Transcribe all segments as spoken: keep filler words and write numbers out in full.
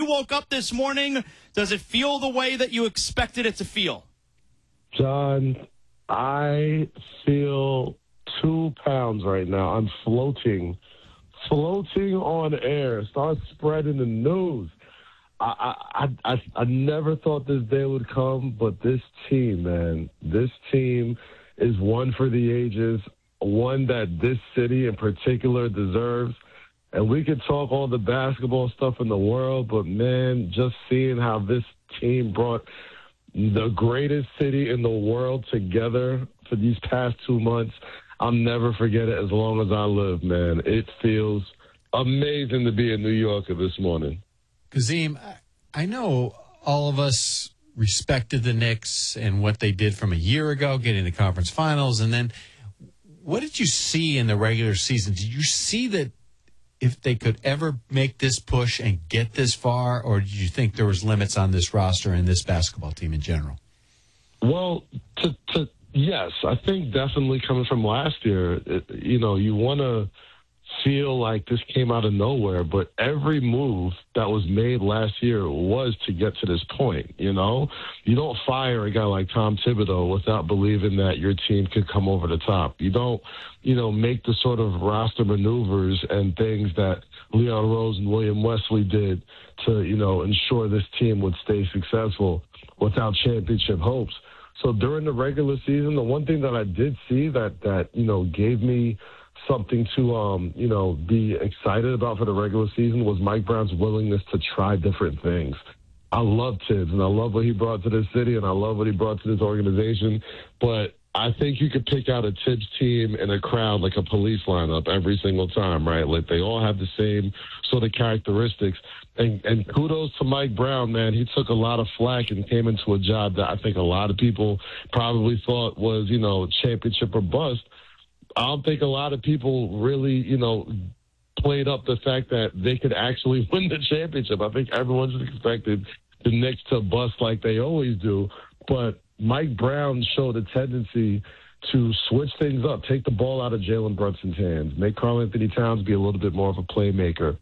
woke up this morning, does it feel the way that you expected it to feel? John, I feel two pounds right now. I'm floating, floating on air. Start spreading the news. I, I, I, I never thought this day would come, but this team, man, this team is one for the ages, one that this city in particular deserves. And we could talk all the basketball stuff in the world, but, man, just seeing how this team brought the greatest city in the world together for these past two months, I'll never forget it as long as I live, man. It feels amazing to be a New Yorker this morning. Kazim, I know all of us respected the Knicks and what they did from a year ago, getting to conference finals. And then what did you see in the regular season? Did you see that if they could ever make this push and get this far, or did you think there was limits on this roster and this basketball team in general? Well, to, to yes, I think definitely coming from last year, it, you know, you want to feel like this came out of nowhere, but every move that was made last year was to get to this point, you know? You don't fire a guy like Tom Thibodeau without believing that your team could come over the top. You don't, you know, make the sort of roster maneuvers and things that Leon Rose and William Wesley did to, you know, ensure this team would stay successful without championship hopes. So during the regular season, the one thing that I did see that, that you know, gave me something to, um, you know, be excited about for the regular season was Mike Brown's willingness to try different things. I love Tibbs, and I love what he brought to this city, and I love what he brought to this organization. But I think you could pick out a Tibbs team in a crowd like a police lineup every single time, right? Like they all have the same sort of characteristics. And, and kudos to Mike Brown, man. He took a lot of flack and came into a job that I think a lot of people probably thought was, you know, championship or bust. I don't think a lot of people really, you know, played up the fact that they could actually win the championship. I think everyone just expected the Knicks to bust like they always do. But Mike Brown showed a tendency to switch things up, take the ball out of Jalen Brunson's hands, make Karl-Anthony Towns be a little bit more of a playmaker,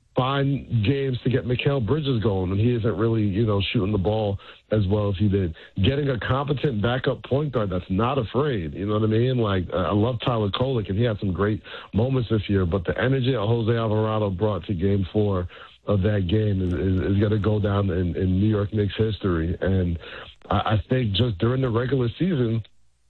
find games to get Mikal Bridges going when he isn't really, you know, shooting the ball as well as he did. Getting a competent backup point guard that's not afraid, you know what I mean? Like, uh, I love Tyler Kolek, and he had some great moments this year, but the energy that Jose Alvarado brought to game four of that game is, is, is going to go down in, in New York Knicks history. And I, I think just during the regular season,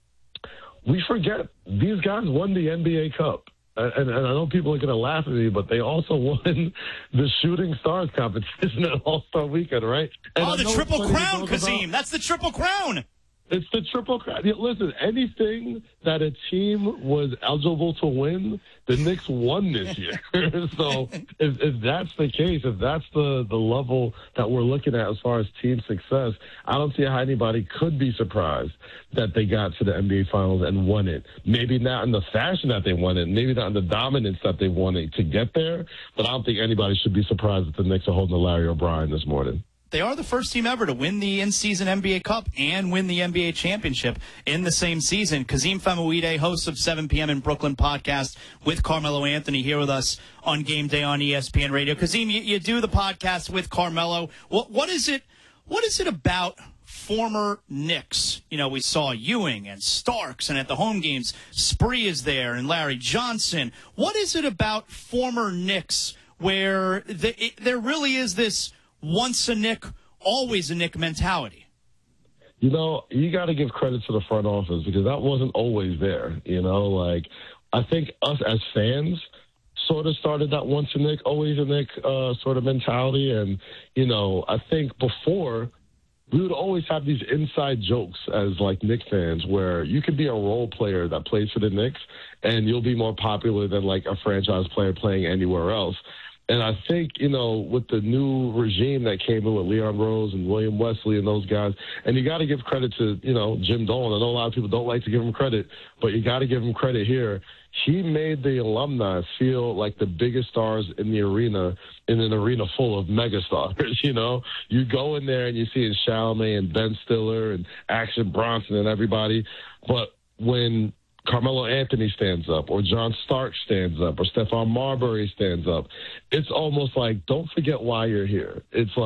we forget these guys won the N B A Cup. And, and I know people are going to laugh at me, but they also won the Shooting Stars competition at All-Star Weekend, right? And oh, the Triple Crown, Kazim. That's the Triple Crown. It's the Triple Crown. Yeah, listen, anything that a team was eligible to win, the Knicks won this year. So if, if that's the case, if that's the, the level that we're looking at as far as team success, I don't see how anybody could be surprised that they got to the N B A Finals and won it. Maybe not in the fashion that they won it, maybe not in the dominance that they won it to get there, but I don't think anybody should be surprised that the Knicks are holding the Larry O'Brien this morning. They are the first team ever to win the in-season N B A Cup and win the N B A championship in the same season. Kazim Famouide, host of seven p.m. in Brooklyn podcast with Carmelo Anthony, here with us on Game Day on E S P N Radio. Kazim, you, you do the podcast with Carmelo. What, what is it? What is it about former Knicks? You know, we saw Ewing and Starks, and at the home games, Spree is there and Larry Johnson. What is it about former Knicks where the, it, there really is this once a Knick, always a Knick mentality? You know, you got to give credit to the front office because that wasn't always there. You know, like I think us as fans sort of started that once a Knick, always a Knick uh, sort of mentality. And, you know, I think before we would always have these inside jokes as like Knicks fans where you could be a role player that plays for the Knicks and you'll be more popular than like a franchise player playing anywhere else. And I think, you know, with the new regime that came in with Leon Rose and William Wesley and those guys, and you got to give credit to, you know, Jim Dolan. I know a lot of people don't like to give him credit, but you got to give him credit here. He made the alumni feel like the biggest stars in the arena, in an arena full of megastars, you know. You go in there and you see Chalamet and Ben Stiller and Action Bronson and everybody, but when Carmelo Anthony stands up, or John Stark stands up, or Stephon Marbury stands up, it's almost like, don't forget why you're here. It's like,